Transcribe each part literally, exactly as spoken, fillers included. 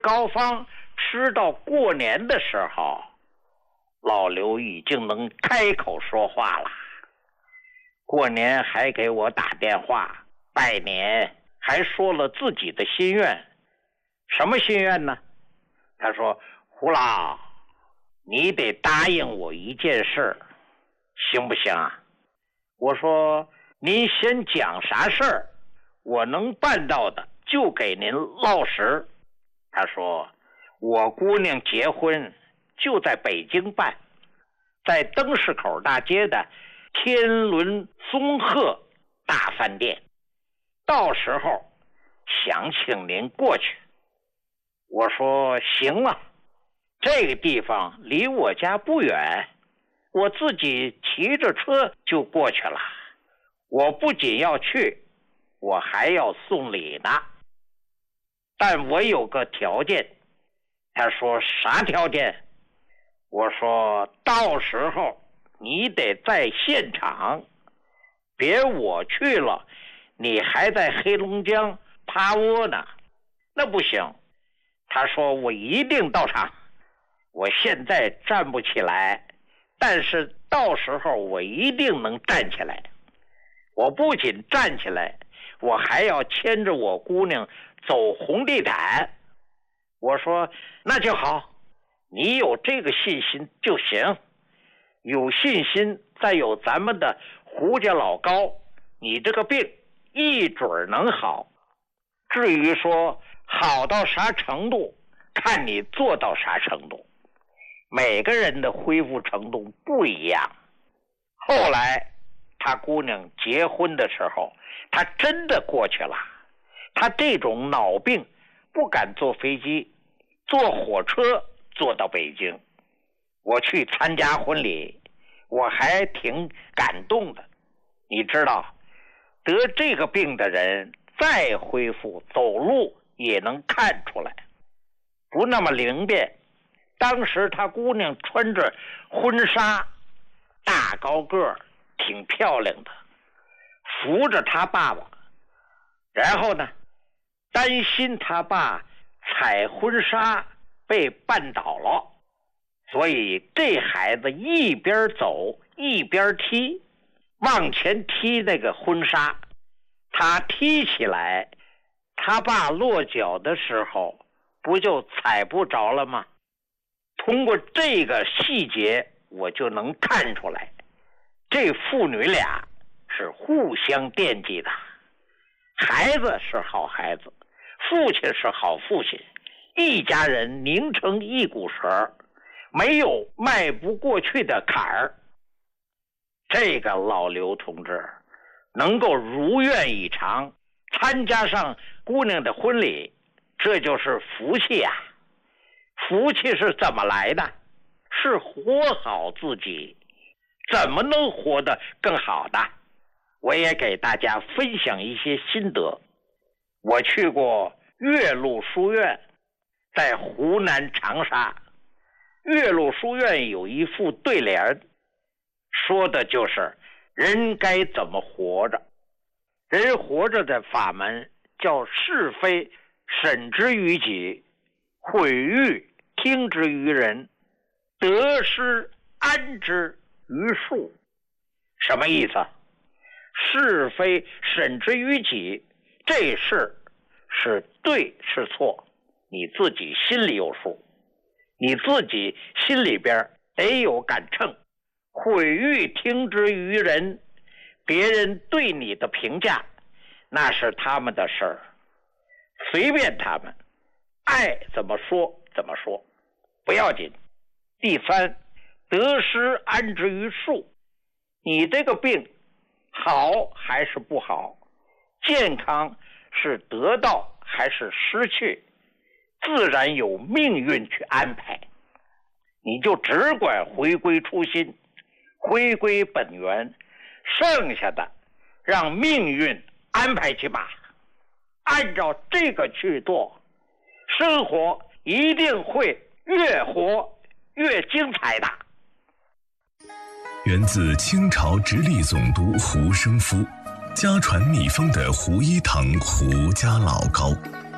高芳吃到过年的时候，老刘已经能开口说话了。过年还给我打电话拜年，还说了自己的心愿。什么心愿呢？他说：胡老，你得答应我一件事，行不行啊？我说：您先讲啥事儿，我能办到的就给您落实。他说：我姑娘结婚就在北京办，在灯市口大街的天伦松鹤大饭店，到时候想请您过去。我说行啊，这个地方离我家不远，我自己骑着车就过去了。我不仅要去，我还要送礼呢。但我有个条件。他说啥条件？我说到时候你得在现场，别我去了你还在黑龙江趴窝呢，那不行。他说我一定到场，我现在站不起来，但是到时候我一定能站起来。我不仅站起来，我还要牵着我姑娘走红地毯。我说那就好，你有这个信心就行，有信心再有咱们的胡家老高，你这个病一准能好。至于说好到啥程度，看你做到啥程度，每个人的恢复程度不一样。后来他姑娘结婚的时候，他真的过去了。他这种脑病不敢坐飞机，坐火车坐到北京。我去参加婚礼，我还挺感动的。你知道，得这个病的人再恢复走路也能看出来，不那么灵便。当时他姑娘穿着婚纱，大高个，挺漂亮的，扶着他爸爸。然后呢，担心他爸踩婚纱被绊倒了，所以这孩子一边走一边踢，往前踢那个婚纱。他踢起来，他爸落脚的时候不就踩不着了吗？通过这个细节我就能看出来，这父女俩是互相惦记的。孩子是好孩子，父亲是好父亲，一家人拧成一股绳，没有迈不过去的坎儿。这个老刘同志能够如愿以偿参加上姑娘的婚礼，这就是福气啊！福气是怎么来的？是活好自己。怎么能活得更好的？我也给大家分享一些心得。我去过岳麓书院，在湖南长沙。岳麓书院有一副对联，说的就是人该怎么活着。人活着的法门叫是非审之于己，毁誉听之于人，得失安之于数。什么意思？是非审之于己，这事是对是错，你自己心里有数，你自己心里边得有杆秤。毁誉听之于人，别人对你的评价那是他们的事儿，随便他们爱怎么说怎么说，不要紧。第三，得失安之于数，你这个病好还是不好，健康是得到还是失去，自然有命运去安排。你就只管回归初心，回归本源，剩下的让命运安排去吧。按照这个去做，生活一定会越活越精彩的。 源自清朝直隶总督胡生夫，家传秘方的胡一堂胡家老高，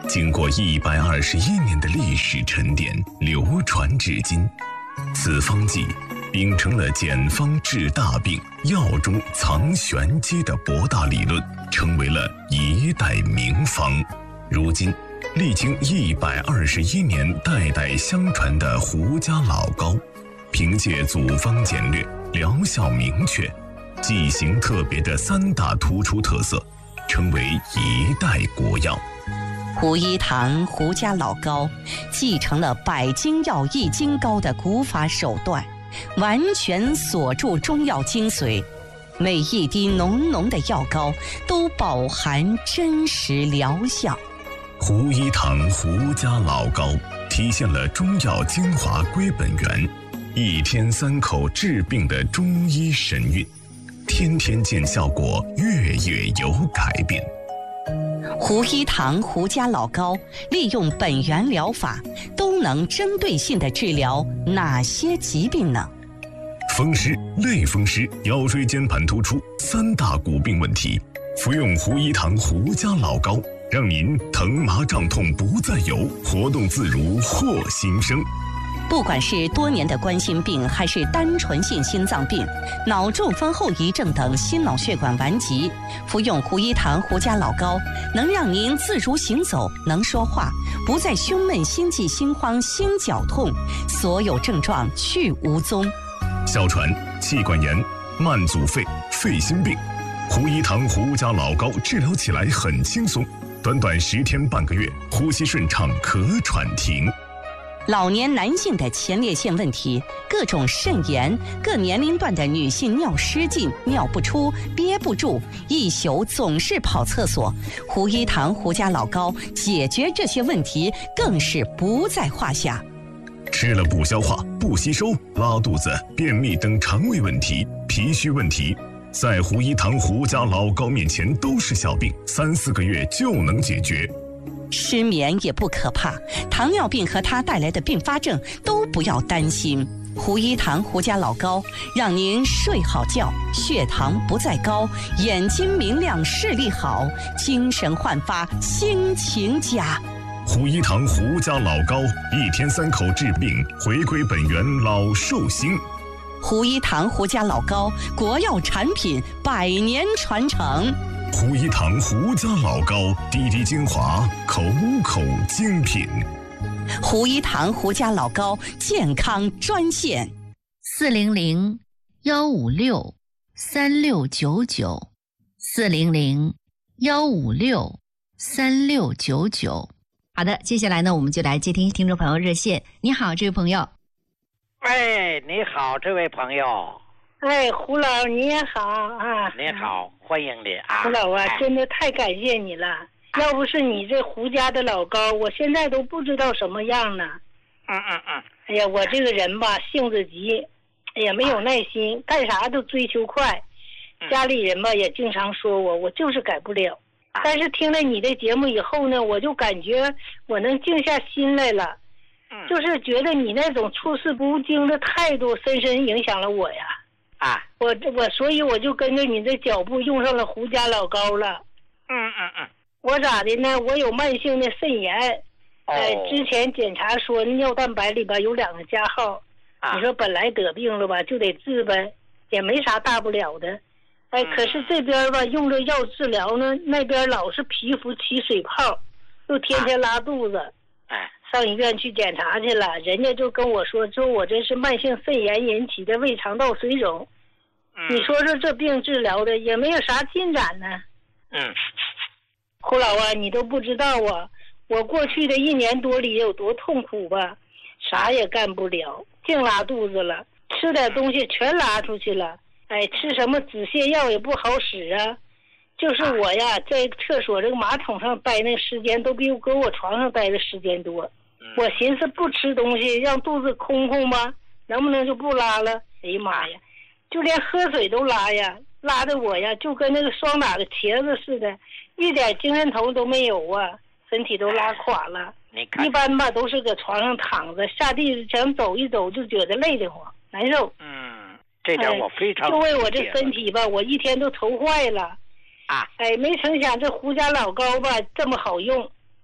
经过一百二十一年的历史沉淀，流传至今。此方剂秉承了简方治大病、药中藏玄机的博大理论，成为了一代名方。如今，历经一百二十一年代代相传的胡家老膏，凭借组方简略、疗效明确、剂型特别的三大突出特色，成为一代国药。 胡一堂胡家老膏继承了百金药益精膏的古法手段，完全锁住中药精髓，每一滴浓浓的药膏都饱含真实疗效。 胡一堂胡家老膏体现了中药精华归本源，一天三口治病的中医神韵，天天见效果，月月有改变。 胡一堂胡家老膏利用本源疗法，都能针对性地治疗哪些疾病呢？ 风湿、类风湿、腰椎间盘突出三大骨病问题，服用胡一堂胡家老膏，让您疼麻胀痛不再有，活动自如获新生。 不管是多年的冠心病，还是单纯性心脏病、脑中风后遗症等心脑血管顽疾，服用胡一堂胡家老膏，能让您自如行走，能说话，不再胸闷、心悸、心慌、心绞痛，所有症状去无踪。 哮喘、气管炎、慢阻肺、肺心病，胡一堂胡家老膏治疗起来很轻松，短短十天半个月，呼吸顺畅，咳喘停。 老年男性的前列腺问题，各种肾炎，各年龄段的女性尿失禁、尿不出、憋不住，一宿总是跑厕所，胡一堂胡家老膏解决这些问题更是不在话下。 吃了不消化、不吸收、拉肚子、便秘等肠胃问题、脾虚问题，在胡一堂胡家老膏面前都是小病，三四个月就能解决。 失眠也不可怕，糖尿病和它带来的并发症都不要担心。胡一堂胡家老膏让您睡好觉，血糖不再高，眼睛明亮，视力好，精神焕发，心情佳。 胡一堂胡家老膏，一天三口治病，回归本源，老寿星。 胡一堂胡家老膏，国药产品，百年传承。 胡一堂胡家老膏，滴滴精华，口口精品。 胡一堂胡家老膏健康专线： 四零零幺五六三六九九，四零零幺五六三六九九。好的，接下来呢，我们就来接听听众朋友热线。你好，这位朋友。 哎，你好，这位朋友。 哎，胡老你也好啊！ 你好，欢迎你啊！ 胡老啊， 哎、 真的太感谢你了。要不是你这胡家的老膏，我现在都不知道什么样呢。 嗯嗯嗯。 哎呀，我这个人吧，性子急，也没有耐心，啊、干啥都追求快。家里人吧也经常说我，我就是改不了。啊、但是听了你的节目以后呢，我就感觉我能静下心来了。嗯。就是觉得你那种处事不惊的态度，深深影响了我呀。 啊， 我我所以我就跟着你的脚步用上了胡家老膏了。 嗯嗯嗯。 我咋的呢？我有慢性的肾炎， 哦、 呃，之前检查说尿蛋白里边有两个加号，啊、你说本来得病了吧，就得治呗，也没啥大不了的。哎，嗯、可是这边吧用着药治疗呢，那边老是皮肤起水泡，又天天拉肚子。 哎、啊， 上医院去检查去了，人家就跟我说，说我这是慢性肾炎引起的胃肠道水肿。嗯、你说说这病治疗的也没有啥进展呢。 嗯， 胡老啊，你都不知道啊，我过去的一年多里有多痛苦吧，啥也干不了，净拉肚子了，吃点东西全拉出去了。哎，吃什么止泻药也不好使啊。就是我呀，在厕所这个马桶上待那时间都比我搁我床上待的时间多。我寻思不吃东西，让肚子空空吧，能不能就不拉了？哎呀妈呀，就连喝水都拉呀，拉的我呀就跟那个双打的茄子似的，一点精神头都没有啊，身体都拉垮了。 你看， 一般吧都是搁床上躺着，下地想走一走就觉得累得慌，难受。 嗯，这点我非常、 哎、就为我这身体吧，我一天都愁坏了。 啊， 哎，没成想这胡家老膏吧这么好用。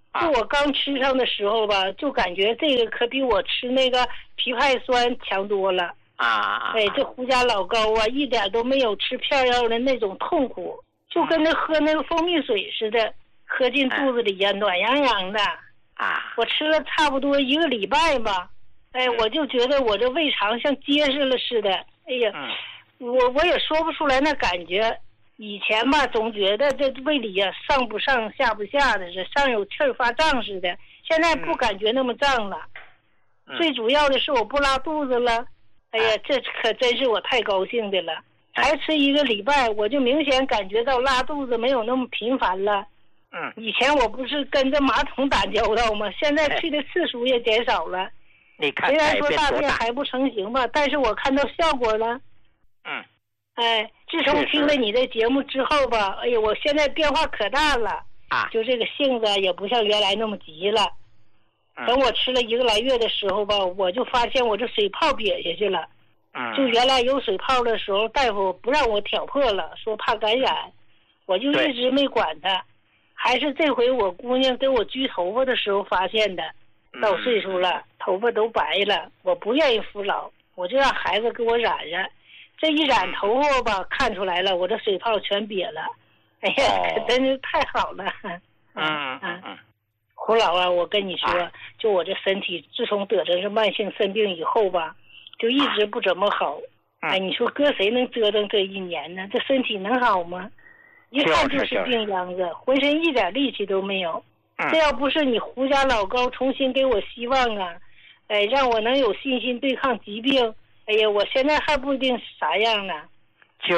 就我刚吃上的时候吧，就感觉这个可比我吃那个枇杷酸强多了啊！ 哎，这胡家老高啊，一点都没有吃片药的那种痛苦，就跟那喝那个蜂蜜水似的，喝进肚子里呀，暖洋洋的啊！ 我吃了差不多一个礼拜吧，哎，我就觉得我这胃肠像结实了似的，哎呀，我我也说不出来那感觉。以前吧，总觉得这胃里呀上不上下不下的，是上有气儿发胀似的。现在不感觉那么胀了，嗯、最主要的是我不拉肚子了。哎呀，这可真是我太高兴的了。才吃一个礼拜，我就明显感觉到拉肚子没有那么频繁了。 嗯， 以前我不是跟着马桶打交道吗？现在去的次数也减少了。 你看， 虽然说大便还不成型吧，但是我看到效果了。 嗯。 哎，自从听了你的节目之后吧，哎呀，我现在变化可大了啊！ 就这个性子也不像原来那么急了。 嗯、 等我吃了一个来月的时候吧，我就发现我这水泡瘪下去了。 嗯。 就原来有水泡的时候，大夫不让我挑破了，说怕感染，我就一直没管它。还是这回我姑娘给我焗头发的时候发现的。到岁数了，头发都白了，我不愿意服老，我就让孩子给我染染。这一染头发吧，看出来了，我这水泡全瘪了。哎呀， 哦、 可真是太好了。 嗯嗯嗯。 胡老啊，我跟你说，啊、就我这身体，自从得这是慢性肾病以后吧，就一直不怎么好。 啊、 哎，你说搁谁能折腾这一年呢？这身体能好吗？一看就是病秧子，浑身一点力气都没有。 嗯、 这要不是你胡家老高重新给我希望啊，哎，让我能有信心对抗疾病。哎呀，我现在还不一定啥样呢。 就是。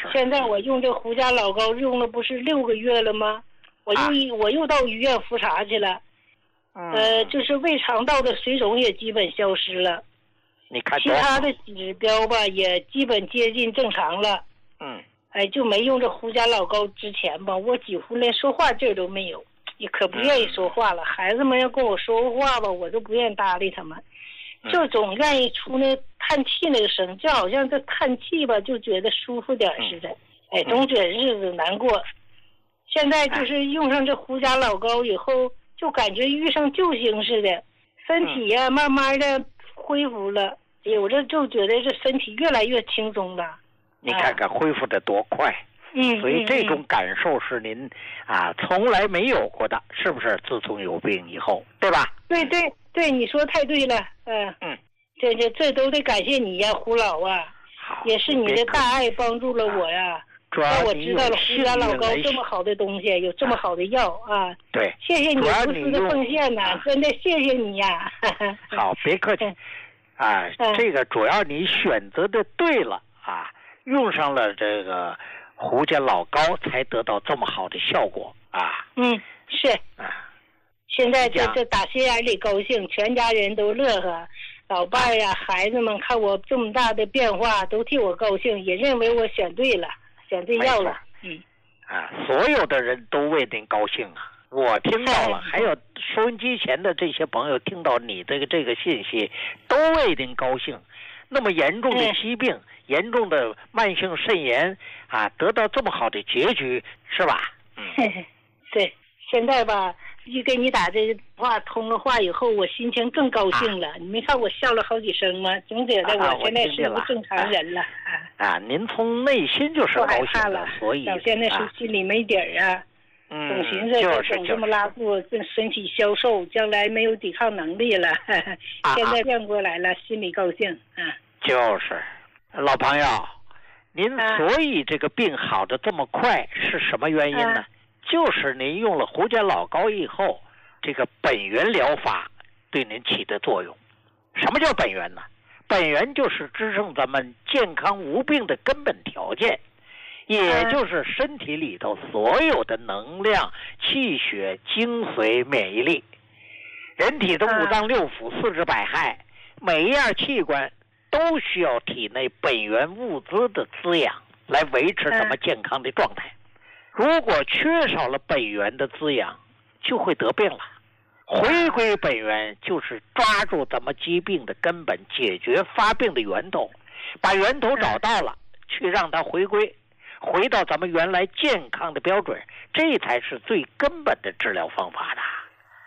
现在我用这胡家老高用了不是六个月了吗？我又一、啊、我又到医院复查去了。 嗯。 呃，就是胃肠道的水肿也基本消失了。 你看。 其他的指标吧也基本接近正常了。 嗯。 哎，就没用这胡家老高之前吧，我几乎连说话劲儿都没有，也可不愿意说话了。嗯、孩子们要跟我说话吧，我都不愿意搭理他们。就总愿意出那叹气那个声，就好像这叹气吧，就觉得舒服点似的。哎，总觉得日子难过。现在就是用上这胡家老高以后，就感觉遇上救星似的，身体呀、啊、慢慢的恢复了。哎呦，我这就觉得这身体越来越轻松了。 你看看恢复的多快。 嗯。 所以这种感受是您啊从来没有过的，是不是？自从有病以后，对吧？ 对对。对，你说太对了，嗯、呃、 嗯， 这这这都得感谢你呀，胡老啊，也是你的大爱帮助了我呀，让我知道了胡家老高这么好的东西，有这么好的药啊。 对， 谢谢你无私的奉献呐、啊，真的谢谢你呀。 好，别客气，啊， 嗯、 这个主要你选择的对了啊，用上了这个胡家老高，才得到这么好的效果啊。 嗯，是啊。 现在这这打心眼里高兴，全家人都乐呵，老伴儿呀、孩子们看我这么大的变化，都替我高兴，也认为我选对了，选对药了。嗯， 啊，所有的人都为您高兴啊！我听到了，还有收音机前的这些朋友听到你这个这个信息，都为您高兴。那么严重的疾病、嗯、严重的慢性肾炎啊，得到这么好的结局，是吧？嗯， 对，现在吧。一跟你打这话通了话以后，我心情更高兴了。啊、你没看我笑了好几声吗？总觉得我现在是个正常人了。 啊，啊您从内心就是高兴的，所以早现在是心里没底儿啊。 嗯， 总寻思这总这么拉肚子，身体消瘦，将来没有抵抗能力了。呵呵啊、 现在变过来了，心里高兴啊。 就是，老朋友，您所以这个病好的这么快，是什么原因呢？啊就是您用了胡家老高以后，这个本源疗法对您起的作用。什么叫本源呢？本源就是支撑咱们健康无病的根本条件，也就是身体里头所有的能量、气血、精髓、免疫力。人体的五脏六腑、四肢百骸，每一样器官都需要体内本源物资的滋养，来维持咱们健康的状态。如果缺少了本源的滋养，就会得病了。回归本源就是抓住咱们疾病的根本，解决发病的源头，把源头找到了，去让它回归，回到咱们原来健康的标准，这才是最根本的治疗方法的。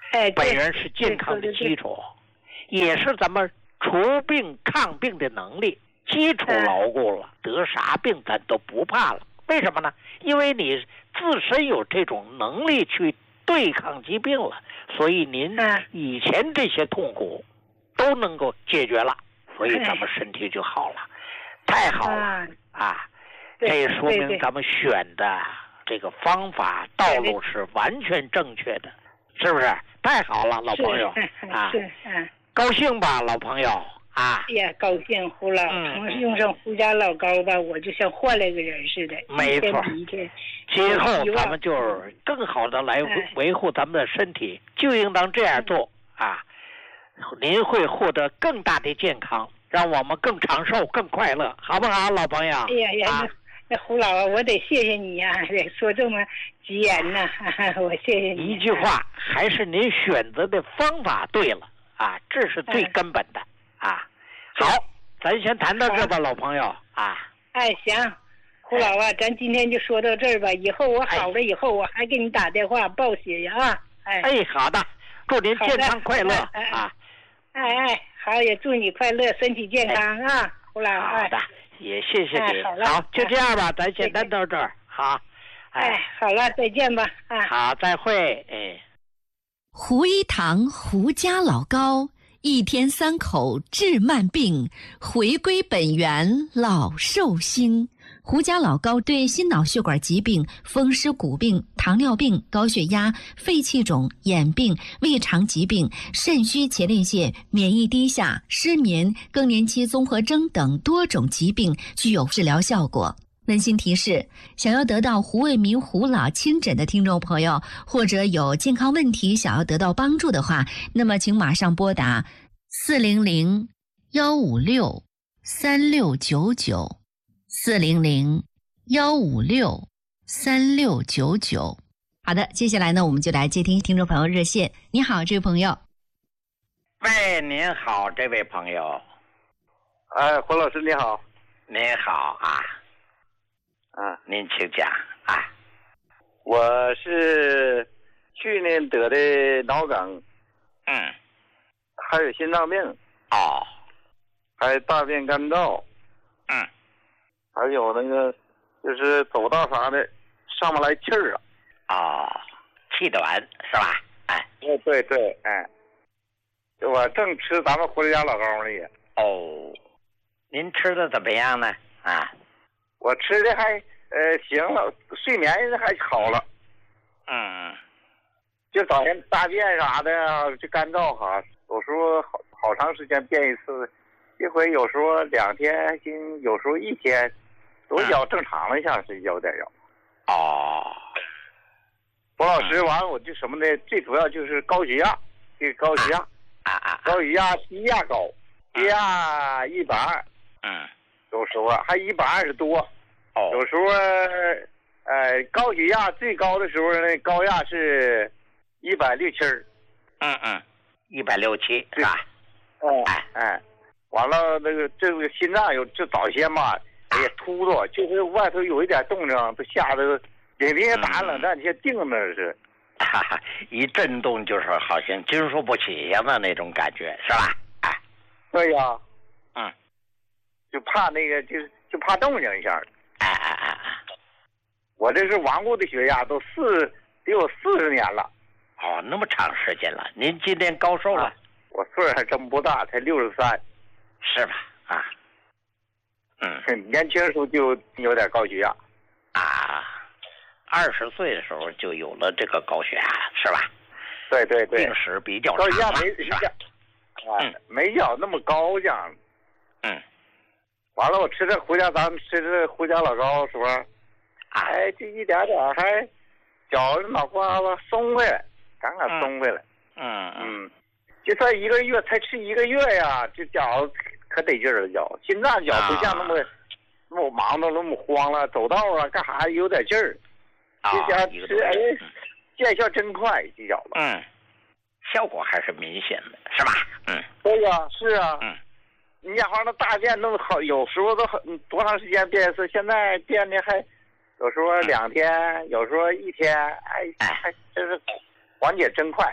哎， 本源是健康的基础，也是咱们除病抗病的能力。基础牢固了，得啥病咱都不怕了。为什么呢？因为你自身有这种能力去对抗疾病了，所以您以前这些痛苦都能够解决了，所以咱们身体就好了。太好了啊！这说明咱们选的这个方法道路是完全正确的，是不是？太好了，老朋友啊！高兴吧，老朋友啊！ 哎呀，高兴！胡老，从用上胡家老膏吧，我就像换了个人似的。 没错，今后咱们就是更好的来维护咱们的身体，就应当这样做啊！您会获得更大的健康，让我们更长寿、更快乐，好不好，老朋友？ 哎呀呀，啊、那, 那胡老啊，我得谢谢你呀、啊，说这么吉言呢、啊，我谢谢你。 一句话，还是您选择的方法对了啊，这是最根本的、嗯、啊。好，咱先谈到这吧，老朋友啊。 哎，行，胡老啊，咱今天就说到这儿吧。以后我好了以后，我还给你打电话报喜呀啊。哎， 哎，好的，祝您健康快乐啊。 哎哎，好，也祝你快乐，身体健康啊，哎、胡老。 好的，也谢谢你。 哎、好, 好，就这样吧，咱先谈到这儿。好， 哎，哎，好了，再见吧。啊， 好，再会。哎， 胡一堂胡家老膏，一天三口治慢病，回归本源老寿星。胡家老膏对心脑血管疾病、风湿骨病、糖尿病、高血压、肺气肿、眼病、胃肠疾病、肾虚前列腺、免疫低下、失眠、更年期综合征等多种疾病具有治疗效果。温馨提示：想要得到胡卫民胡老亲诊的听众朋友，或者有健康问题想要得到帮助的话，那么请马上拨打四零零幺五六三六九九。四零零幺五六三六九九。好的，接下来呢，我们就来接听听众朋友热线。你好，这位朋友。 喂，您好，这位朋友。 哎，胡老师你好。 您好啊。 啊， 您请讲啊。 我是去年得的脑梗。 嗯。 还有心脏病。 哦。 还有大便干燥。 嗯。 还有那个，就是走道啥的，上不来气儿啊。 哦，气短是吧？哎， 对对对，哎，我正吃咱们胡家老膏呢也。 哦，您吃的怎么样呢？啊， 我吃的还呃行了，睡眠还好了。 嗯， 就早晨大便啥的就干燥哈，有时候好好长时间便一次，一回有时候两天还行，有时候一天。左脚正常了一下是有点要。 哦， 胡老师，完了我就什么呢？最主要就是高血压，这个高血压， 啊啊， 高血压低压高，低压一百二， 嗯， 有时候还一百二十多， 哦， 有时候呃高血压最高的时候呢，高压是一百六七， 嗯嗯，一百六七是吧？ 哦，哎哎，完了那个这个心脏有这早先嘛。哎呀，突突，就是外头有一点动静，都吓得领兵打冷战，先定那是， 哈哈，一震动就是好像经受不起呀的那种感觉，是吧？哎， 对呀， 嗯， 就怕那个，就就怕动静一下。 哎哎哎哎， 我这是顽固的血压，都四得有四十年了。 哦，那么长时间了，您今年高寿了？ 啊、我岁数还真不大，才六十三， 是吧？啊。 嗯，年轻时候就有点高血压， 啊，二十岁的时候就有了这个高血压，是吧？ 对对对， 病史比较长高血压没是吧？ 啊，嗯、没要那么高这样。 嗯， 完了，我吃这胡家，咱们吃这胡家老膏时候，哎，就一点点还脚脑瓜子松回来，刚刚松回来。 嗯嗯，就算一个月才吃一个月呀，这脚。可得劲儿了，脚心脏脚不像那么、啊、那么忙的那么慌了，走道啊干啥有点劲儿。 啊， 这家吃哎，见效真快，这脚子。 嗯，效果还是明显的，是吧？嗯， 对呀、啊，是啊。 嗯， 你家伙那大便弄好，有时候都很多长时间变一次，现在变的还有时候两天，嗯、有时候一天，哎哎，真是缓解真快。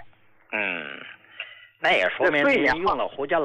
嗯，那也说明您用了胡家